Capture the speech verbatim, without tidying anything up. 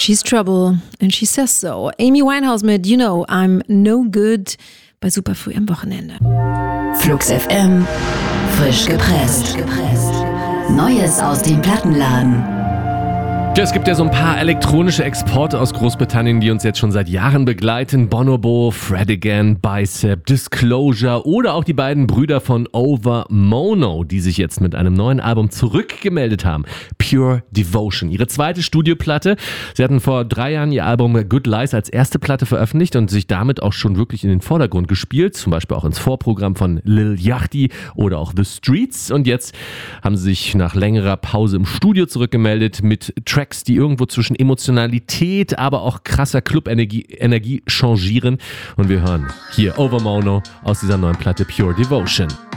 She's trouble and she says so. Amy Winehouse mit You Know I'm No Good bei Superfrüh am Wochenende. Flux F M, frisch gepresst. Neues aus dem Plattenladen. Ja, es gibt ja so ein paar elektronische Exporte aus Großbritannien, die uns jetzt schon seit Jahren begleiten. Bonobo, Fred Again, Bicep, Disclosure oder auch die beiden Brüder von Over Mono, die sich jetzt mit einem neuen Album zurückgemeldet haben. Pure Devotion, ihre zweite Studioplatte. Sie hatten vor drei Jahren ihr Album Good Lies als erste Platte veröffentlicht und sich damit auch schon wirklich in den Vordergrund gespielt. Zum Beispiel auch ins Vorprogramm von Lil Yachty oder auch The Streets. Und jetzt haben sie sich nach längerer Pause im Studio zurückgemeldet mit Tracks, die irgendwo zwischen Emotionalität, aber auch krasser Club-Energie Energie changieren. Und wir hören hier Over Mono aus dieser neuen Platte Pure Devotion.